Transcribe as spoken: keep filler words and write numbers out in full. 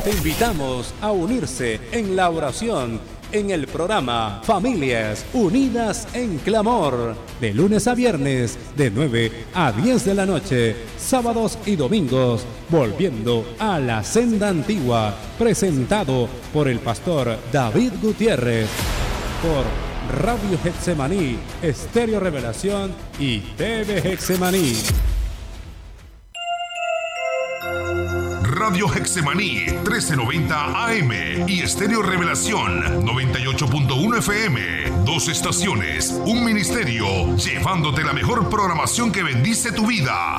Te invitamos a unirse en la oración en el programa Familias Unidas en Clamor, de lunes a viernes, de nueve a diez de la noche, sábados y domingos, volviendo a la senda antigua, presentado por el pastor David Gutiérrez, por Radio Getsemaní, Estéreo Revelación y T V Getsemaní. Radio Getsemaní trece noventa A M y Estéreo Revelación noventa y ocho punto uno F M. Dos estaciones, un ministerio, llevándote la mejor programación que bendice tu vida.